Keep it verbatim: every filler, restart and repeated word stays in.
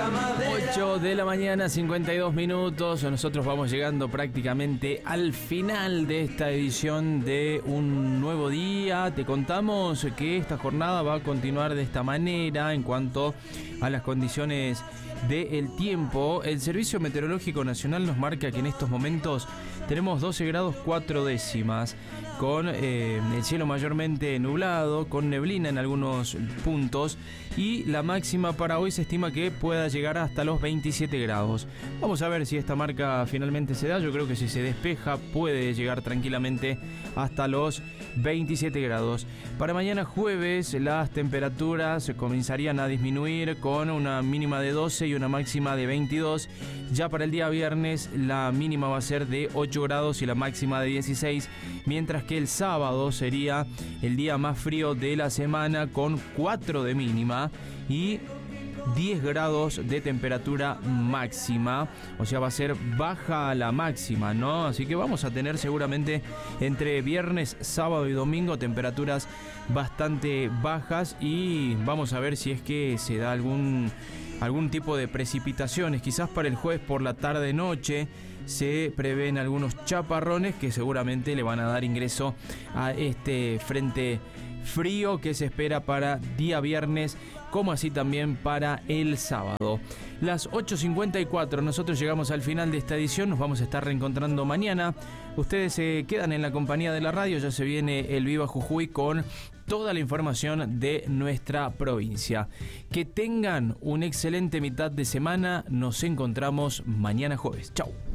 ocho de la mañana, cincuenta y dos minutos. Nosotros vamos llegando prácticamente al final de esta edición de Un Nuevo Día. Te contamos que esta jornada va a continuar de esta manera en cuanto a las condiciones del tiempo. El Servicio Meteorológico Nacional nos marca que en estos momentos tenemos doce grados cuatro décimas, con eh, el cielo mayormente nublado, con neblina en algunos puntos, y la máxima para hoy se estima que pueda llegar hasta los veintisiete grados. Vamos a ver si esta marca finalmente se da. Yo creo que si se despeja puede llegar tranquilamente hasta los veintisiete grados. Para mañana jueves las temperaturas comenzarían a disminuir con una mínima de doce y una máxima de veintidós. Ya para el día viernes la mínima va a ser de ocho grados y la máxima de dieciséis, mientras que el sábado sería el día más frío de la semana con cuatro de mínima y diez grados de temperatura máxima. O sea, va a ser baja la máxima, ¿no? Así que vamos a tener seguramente entre viernes, sábado y domingo temperaturas bastante bajas, y vamos a ver si es que se da algún algún tipo de precipitaciones. Quizás para el jueves por la tarde noche se prevén algunos chaparrones que seguramente le van a dar ingreso a este frente frío que se espera para día viernes, como así también para el sábado. Las ocho cincuenta y cuatro, nosotros llegamos al final de esta edición. Nos vamos a estar reencontrando mañana. Ustedes se quedan en la compañía de la radio. Ya se viene el Viva Jujuy con toda la información de nuestra provincia. Que tengan una excelente mitad de semana. Nos encontramos mañana jueves. Chau.